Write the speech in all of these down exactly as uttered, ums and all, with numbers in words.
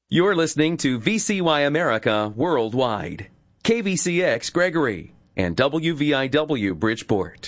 You're listening to V C Y America Worldwide, K V C X Gregory, and W V I W Bridgeport.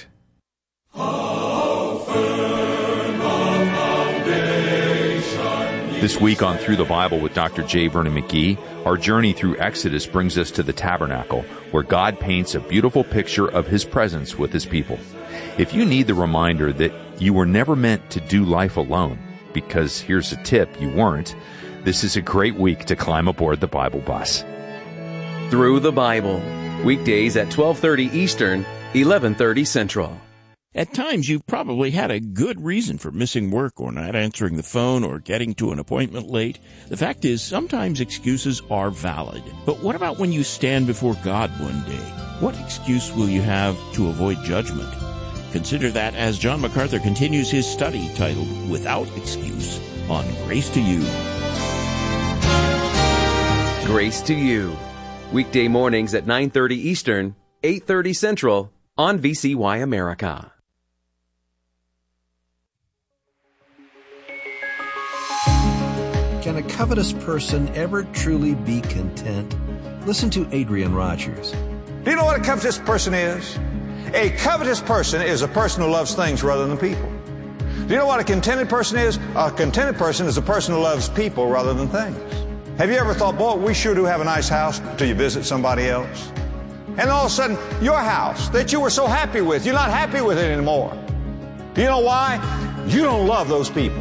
This week on Through the Bible with Doctor J. Vernon McGee, our journey through Exodus brings us to the tabernacle, where God paints a beautiful picture of His presence with His people. If you need the reminder that you were never meant to do life alone, because here's a tip, you weren't, this is a great week to climb aboard the Bible bus. Through the Bible, weekdays at twelve thirty Eastern, eleven thirty Central. At times, you've probably had a good reason for missing work or not answering the phone or getting to an appointment late. The fact is, sometimes excuses are valid. But what about when you stand before God one day? What excuse will you have to avoid judgment? Consider that as John MacArthur continues his study titled Without Excuse on Grace to You. Grace to You. Weekday mornings at nine thirty Eastern, eight thirty Central on V C Y America. Can a covetous person ever truly be content? Listen to Adrian Rogers. Do you know what a covetous person is? A covetous person is a person who loves things rather than people. Do you know what a contented person is? A contented person is a person who loves people rather than things. Have you ever thought, boy, we sure do have a nice house, till you visit somebody else? And all of a sudden, your house that you were so happy with, you're not happy with it anymore. Do you know why? You don't love those people.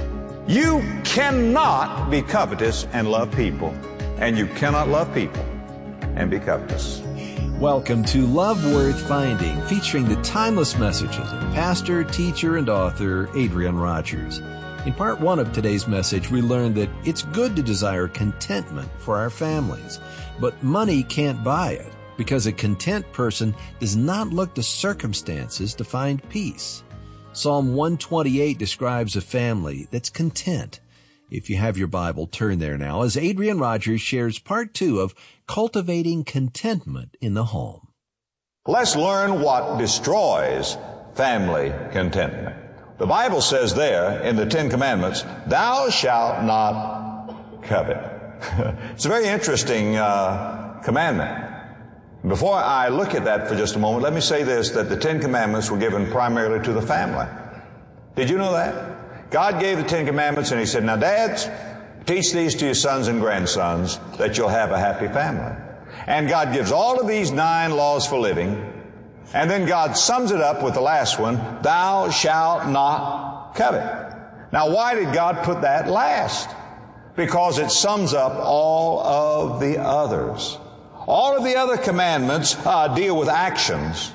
You cannot be covetous and love people, and you cannot love people and be covetous. Welcome to Love Worth Finding, featuring the timeless messages of pastor, teacher, and author Adrian Rogers. In part one of today's message, we learned that it's good to desire contentment for our families, but money can't buy it, because a content person does not look to circumstances to find peace. Psalm one twenty-eight describes a family that's content. If you have your Bible, turn there now as Adrian Rogers shares part two of Cultivating Contentment in the Home. Let's learn what destroys family contentment. The Bible says there in the Ten Commandments, thou shalt not covet. It's a very interesting uh, commandment. Before I look at that for just a moment, let me say this, that the Ten Commandments were given primarily to the family. Did you know that? God gave the Ten Commandments and He said, now dads, teach these to your sons and grandsons that you'll have a happy family. And God gives all of these nine laws for living, and then God sums it up with the last one, thou shalt not covet. Now why did God put that last? Because it sums up all of the others. All of the other commandments uh, deal with actions,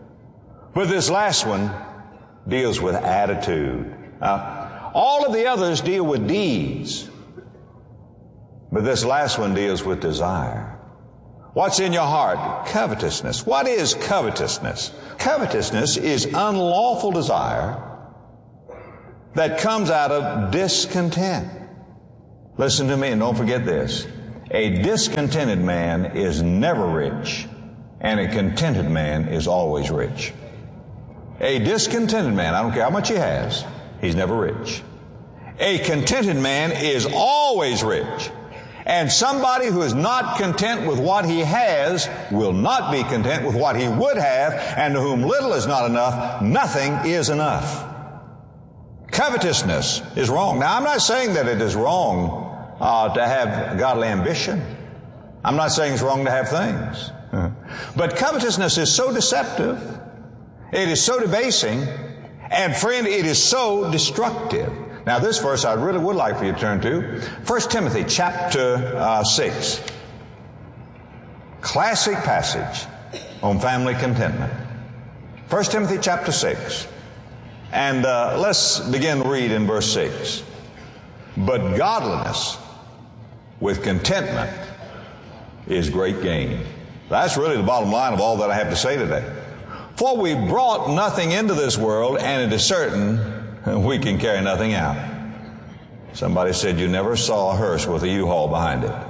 but this last one deals with attitude. Uh, all of the others deal with deeds, but this last one deals with desire. What's in your heart? Covetousness. What is covetousness? Covetousness is unlawful desire that comes out of discontent. Listen to me and don't forget this. A discontented man is never rich, and a contented man is always rich. A discontented man, I don't care how much he has, he's never rich. A contented man is always rich. And somebody who is not content with what he has will not be content with what he would have, and to whom little is not enough, nothing is enough. Covetousness is wrong. Now, I'm not saying that it is wrong Uh, to have godly ambition. I'm not saying it's wrong to have things. But covetousness is so deceptive, it is so debasing, and friend, it is so destructive. Now this verse I really would like for you to turn to. First Timothy chapter uh, six. Classic passage on family contentment. First Timothy chapter six. And uh, let's begin to read in verse six. But godliness with contentment is great gain. That's really the bottom line of all that I have to say today. For we brought nothing into this world, and it is certain we can carry nothing out. Somebody said you never saw a hearse with a U-Haul behind it.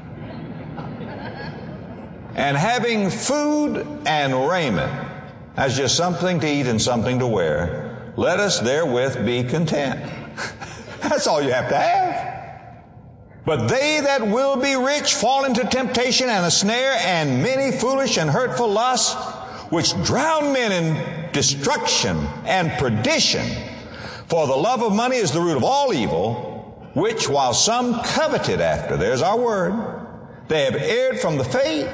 And having food and raiment, that's just something to eat and something to wear, let us therewith be content. That's all you have to have. But they that will be rich fall into temptation and a snare and many foolish and hurtful lusts, which drown men in destruction and perdition. For the love of money is the root of all evil, which while some coveted after," there's our word, "they have erred from the faith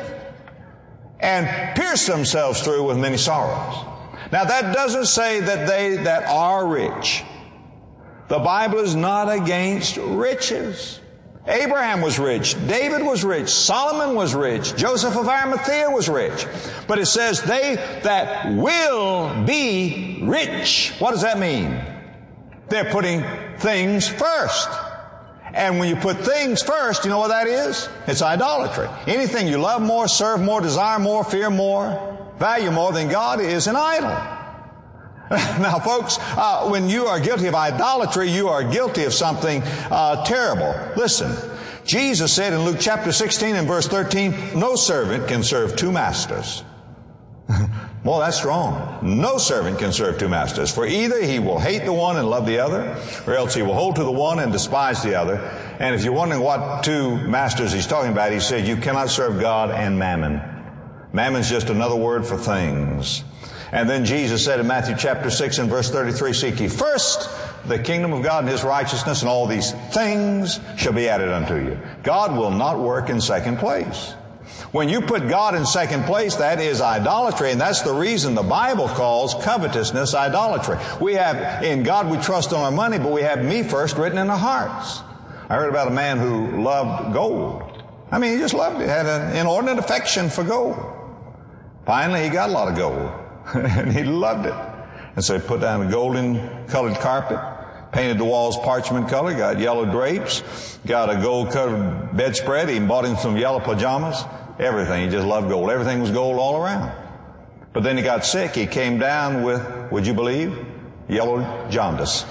and pierced themselves through with many sorrows." Now that doesn't say that they that are rich. The Bible is not against riches. Abraham was rich. David was rich. Solomon was rich. Joseph of Arimathea was rich. But it says they that will be rich. What does that mean? They're putting things first. And when you put things first, you know what that is? It's idolatry. Anything you love more, serve more, desire more, fear more, value more than God is an idol. Now, folks, uh, when you are guilty of idolatry, you are guilty of something uh, terrible. Listen, Jesus said in Luke chapter sixteen and verse thirteen, "No servant can serve two masters." Well, that's strong. No servant can serve two masters. For either he will hate the one and love the other, or else he will hold to the one and despise the other. And if you're wondering what two masters he's talking about, he said you cannot serve God and mammon. Mammon's just another word for things. And then Jesus said in Matthew chapter six and verse thirty-three, "Seek ye first the kingdom of God and His righteousness, and all these things shall be added unto you." God will not work in second place. When you put God in second place, that is idolatry, and that's the reason the Bible calls covetousness idolatry. We have, in God we trust on our money, but we have me first written in our hearts. I heard about a man who loved gold. I mean, he just loved it, had an inordinate affection for gold. Finally, he got a lot of gold. And he loved it. And so he put down a golden colored carpet, painted the walls parchment color, got yellow drapes, got a gold covered bedspread. He bought him some yellow pajamas, everything. He just loved gold. Everything was gold all around. But then he got sick. He came down with, would you believe, yellow jaundice.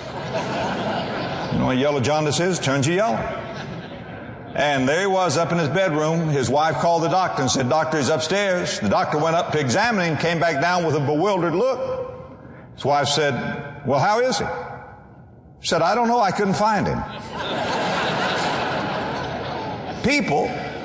You know what yellow jaundice is? It turns you yellow. And there he was up in his bedroom. His wife called the doctor and said, "Doctor, he's upstairs." The doctor went up to examine him, came back down with a bewildered look. His wife said, "Well, how is he?" He said, "I don't know. I couldn't find him." People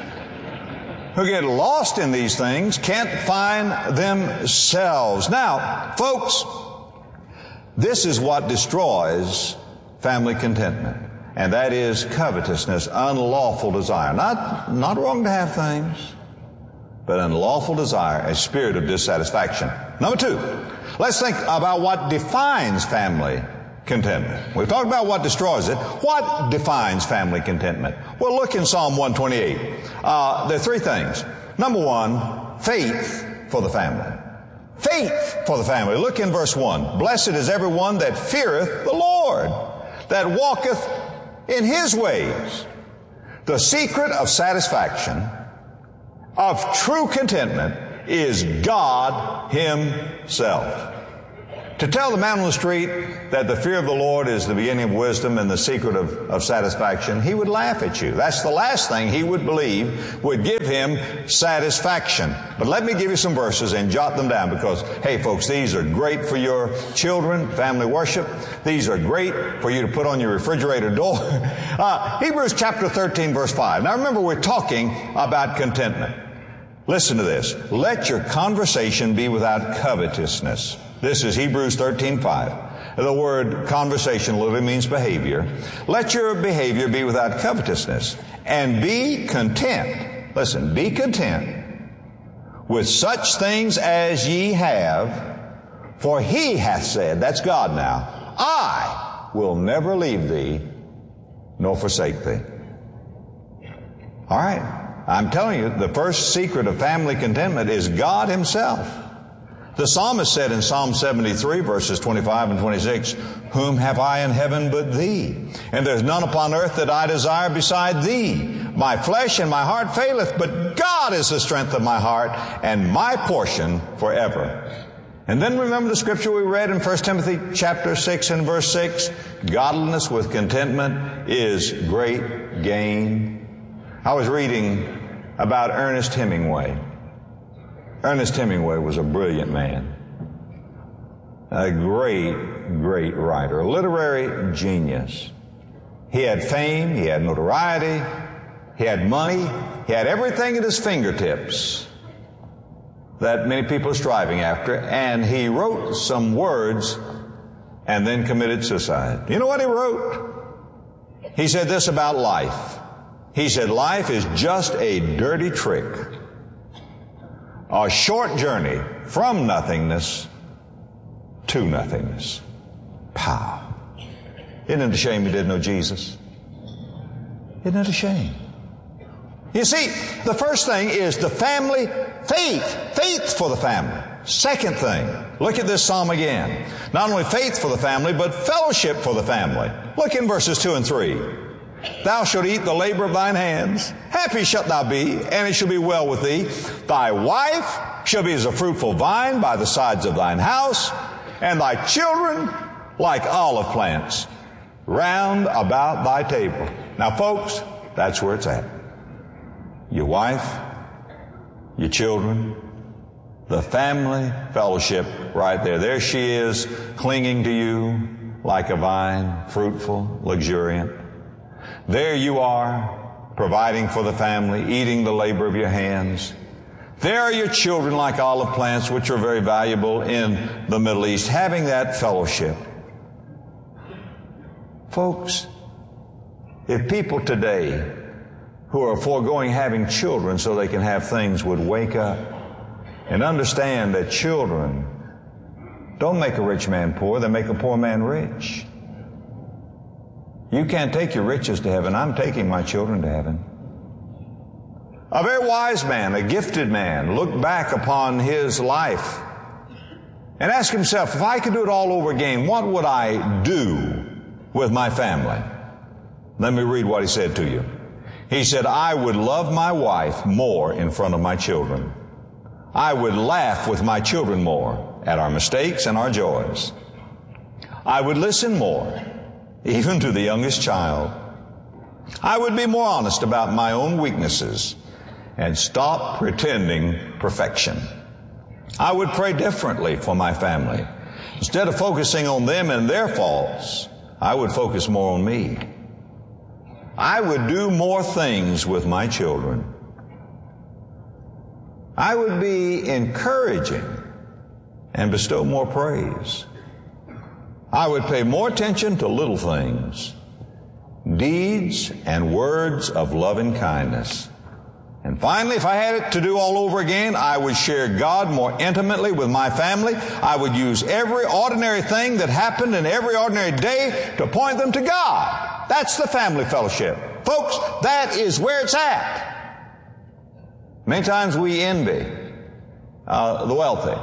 who get lost in these things can't find themselves. Now, folks, this is what destroys family contentment. And that is covetousness, unlawful desire. Not, not wrong to have things, but unlawful desire, a spirit of dissatisfaction. Number two, let's think about what defines family contentment. We've talked about what destroys it. What defines family contentment? Well, look in Psalm one twenty-eight. Uh, there are three things. Number one, faith for the family. Faith for the family. Look in verse one. "Blessed is everyone that feareth the Lord, that walketh in His ways." The secret of satisfaction, of true contentment, is God Himself. To tell the man on the street that the fear of the Lord is the beginning of wisdom and the secret of, of satisfaction, he would laugh at you. That's the last thing he would believe would give him satisfaction. But let me give you some verses and jot them down because, hey folks, these are great for your children, family worship. These are great for you to put on your refrigerator door. uh, Hebrews chapter thirteen verse five. Now remember, we're talking about contentment. Listen to this. "Let your conversation be without covetousness." This is Hebrews thirteen five. The word conversation literally means behavior. "Let your behavior be without covetousness, and be content." Listen, be content with such things as ye have, for He hath said, that's God now, "I will never leave thee nor forsake thee." All right. I'm telling you, the first secret of family contentment is God Himself. The psalmist said in Psalm seventy-three, verses twenty-five and twenty-six, "Whom have I in heaven but Thee? And there's none upon earth that I desire beside Thee. My flesh and my heart faileth, but God is the strength of my heart and my portion forever." And then remember the scripture we read in First Timothy chapter six and verse six, "Godliness with contentment is great gain." I was reading about Ernest Hemingway. Ernest Hemingway was a brilliant man, a great, great writer, a literary genius. He had fame, he had notoriety, He had money. He had everything at his fingertips that many people are striving after. And he wrote some words and then committed suicide. You know what he wrote? He said this about life. He said, life is just a dirty trick. A short journey from nothingness to nothingness. Pow. Isn't it a shame he didn't know Jesus? Isn't it a shame? You see, the first thing is the family faith. Faith for the family. Second thing, look at this psalm again. Not only faith for the family, but fellowship for the family. Look in verses two and three. Thou shalt eat the labor of thine hands. Happy shalt thou be, and it shall be well with thee. Thy wife shall be as a fruitful vine by the sides of thine house, and thy children like olive plants round about thy table. Now, folks, that's where it's at. Your wife, your children, the family fellowship right there. There she is, clinging to you like a vine, fruitful, luxuriant. There you are, providing for the family, eating the labor of your hands. There are your children like olive plants, which are very valuable in the Middle East, having that fellowship. Folks, if people today who are foregoing having children so they can have things would wake up and understand that children don't make a rich man poor, they make a poor man rich. You can't take your riches to heaven. I'm taking my children to heaven. A very wise man, a gifted man, looked back upon his life and asked himself, if I could do it all over again, what would I do with my family? Let me read what he said to you. He said, I would love my wife more in front of my children. I would laugh with my children more at our mistakes and our joys. I would listen more, even to the youngest child. I would be more honest about my own weaknesses and stop pretending perfection. I would pray differently for my family. Instead of focusing on them and their faults, I would focus more on me. I would do more things with my children. I would be encouraging and bestow more praise. I would pay more attention to little things, deeds and words of love and kindness. And finally, if I had it to do all over again, I would share God more intimately with my family. I would use every ordinary thing that happened in every ordinary day to point them to God. That's the family fellowship. Folks, that is where it's at. Many times we envy uh, the wealthy.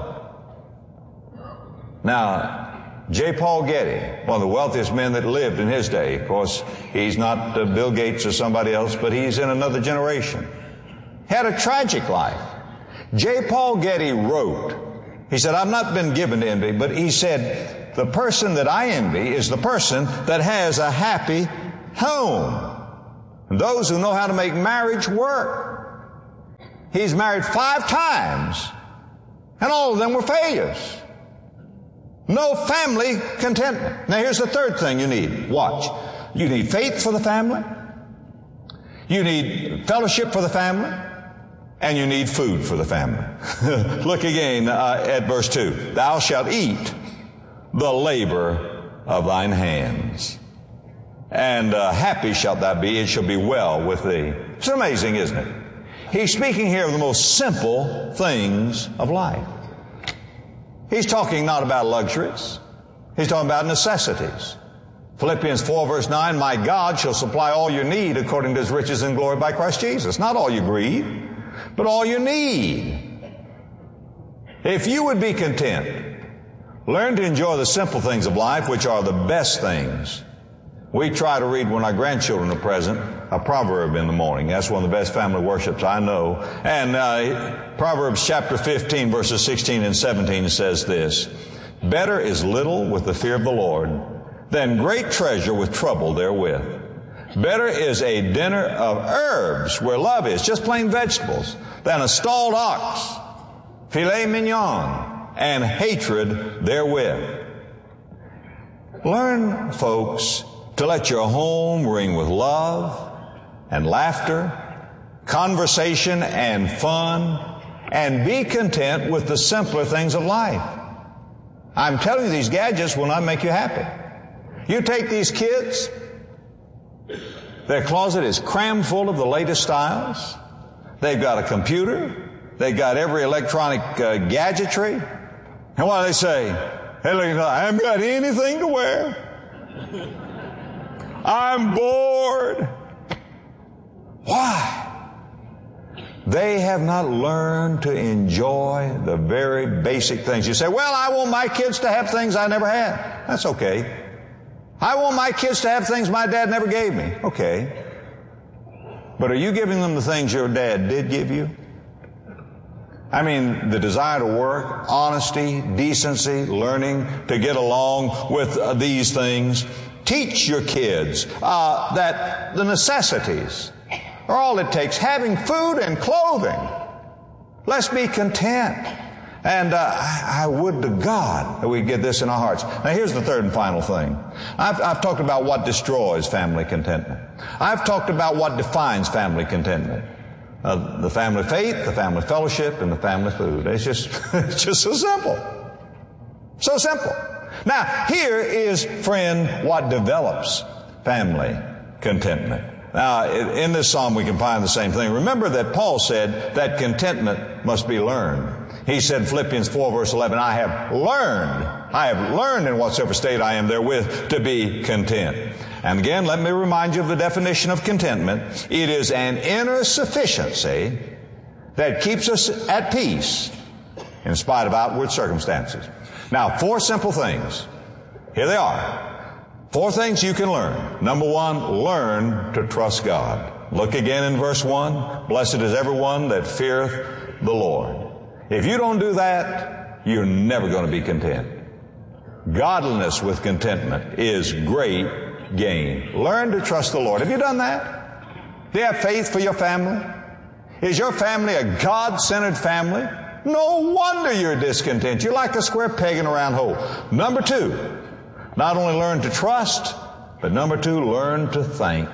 Now, J. Paul Getty, one of the wealthiest men that lived in his day, of course, he's not uh, Bill Gates or somebody else, but he's in another generation, had a tragic life. J. Paul Getty wrote, he said, I've not been given to envy, but he said, the person that I envy is the person that has a happy home. And those who know how to make marriage work. He's married five times, and all of them were failures. No family contentment. Now here's the third thing you need. Watch. You need faith for the family. You need fellowship for the family. And you need food for the family. Look again uh, at verse two. Thou shalt eat the labor of thine hands. And uh, happy shalt thou be, it shall be well with thee. It's amazing, isn't it? He's speaking here of the most simple things of life. He's talking not about luxuries. He's talking about necessities. Philippians four verse nine, my God shall supply all your need according to his riches and glory by Christ Jesus. Not all your greed, but all you need. If you would be content, learn to enjoy the simple things of life, which are the best things. We try to read when our grandchildren are present a proverb in the morning. That's one of the best family worships I know. And uh, Proverbs chapter fifteen verses sixteen and seventeen says this, better is little with the fear of the Lord than great treasure with trouble therewith. Better is a dinner of herbs where love is, just plain vegetables, than a stalled ox, filet mignon, and hatred therewith. Learn, folks, to let your home ring with love and laughter, conversation and fun, and be content with the simpler things of life. I'm telling you, these gadgets will not make you happy. You take these kids, their closet is crammed full of the latest styles. They've got a computer. They've got every electronic uh, gadgetry. And what do they say? Hey, look, I haven't got anything to wear. I'm bored. Why? They have not learned to enjoy the very basic things. You say, well, I want my kids to have things I never had. That's okay. I want my kids to have things my dad never gave me. Okay. But are you giving them the things your dad did give you? I mean, the desire to work, honesty, decency, learning to get along with uh, these things. Teach your kids uh, that the necessities are all it takes. Having food and clothing. Let's be content. And uh, I would to God that we get this in our hearts. Now here's the third and final thing. I've, I've talked about what destroys family contentment. I've talked about what defines family contentment. Uh, the family faith, the family fellowship, and the family food. It's just, it's just so simple. So simple. Now, here is, friend, what develops family contentment. Now, in this psalm we can find the same thing. Remember that Paul said that contentment must be learned. He said in Philippians four verse eleven, I have learned, I have learned in whatsoever state I am therewith to be content. And again, let me remind you of the definition of contentment. It is an inner sufficiency that keeps us at peace in spite of outward circumstances. Now, four simple things. Here they are. Four things you can learn. Number one, learn to trust God. Look again in verse one. Blessed is everyone that feareth the Lord. If you don't do that, you're never going to be content. Godliness with contentment is great gain. Learn to trust the Lord. Have you done that? Do you have faith for your family? Is your family a God-centered family? No wonder you're discontent. You're like a square peg in a round hole. Number two, not only learn to trust, but number two, learn to thank.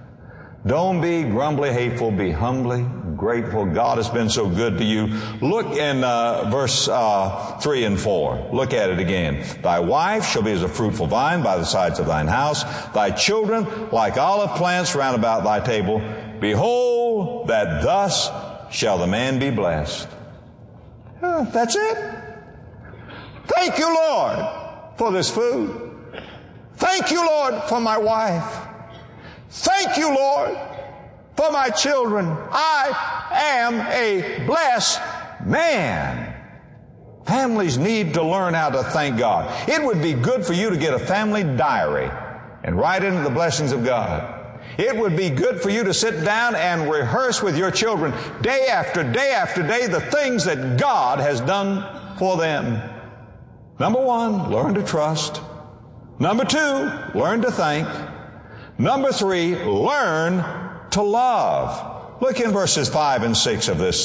Don't be grumbly, hateful. Be humbly grateful. God has been so good to you. Look in uh, verse uh, three and four. Look at it again. Thy wife shall be as a fruitful vine by the sides of thine house. Thy children like olive plants round about thy table. Behold, that thus shall the man be blessed. Uh, that's it. Thank you, Lord, for this food. Thank you, Lord, for my wife. Thank you, Lord, for my children. I am a blessed man. Families need to learn how to thank God. It would be good for you to get a family diary and write into the blessings of God. It would be good for you to sit down and rehearse with your children day after day after day the things that God has done for them. Number one, learn to trust. Number two, learn to thank. Number three, learn to love. Look in verses five and six of this